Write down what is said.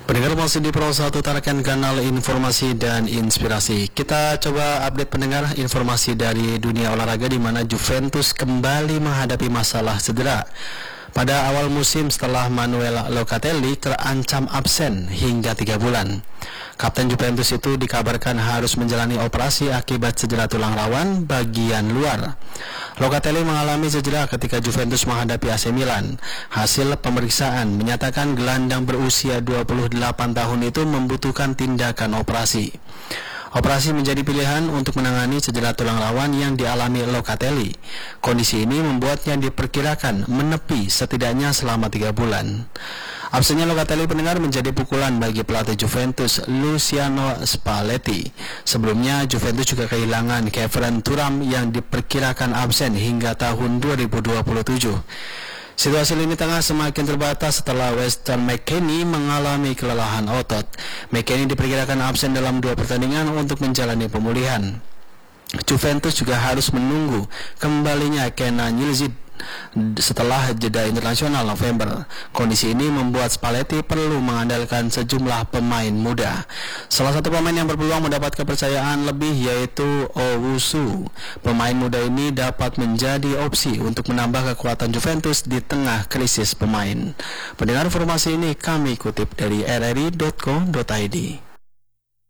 Pendengar masih di Pro 1 tarakan kanal informasi dan inspirasi. Kita coba update pendengar informasi dari dunia olahraga di mana Juventus kembali menghadapi masalah cedera. Pada awal musim setelah Manuel Locatelli terancam absen hingga 3 bulan. Kapten Juventus itu dikabarkan harus menjalani operasi akibat cedera tulang rawan bagian luar. Locatelli mengalami cedera ketika Juventus menghadapi AC Milan. Hasil pemeriksaan menyatakan gelandang berusia 28 tahun itu membutuhkan tindakan operasi. Operasi menjadi pilihan untuk menangani cedera tulang rawan yang dialami Locatelli. Kondisi ini membuatnya diperkirakan menepi setidaknya selama 3 bulan. Absennya Locatelli pendengar menjadi pukulan bagi pelatih Juventus Luciano Spalletti. Sebelumnya Juventus juga kehilangan Kevin Thuram yang diperkirakan absen hingga tahun 2027. Situasi lini tengah semakin terbatas setelah Weston McKennie mengalami kelelahan otot. McKennie diperkirakan absen dalam 2 pertandingan untuk menjalani pemulihan. Juventus juga harus menunggu kembalinya Kenan Yildiz setelah jeda internasional November. Kondisi ini membuat Spalletti perlu mengandalkan sejumlah pemain muda. Salah satu pemain yang berpeluang mendapat kepercayaan lebih yaitu Owusu. Pemain muda ini dapat menjadi opsi untuk menambah kekuatan Juventus di tengah krisis pemain. Pendengar informasi ini kami kutip dari rri.co.id.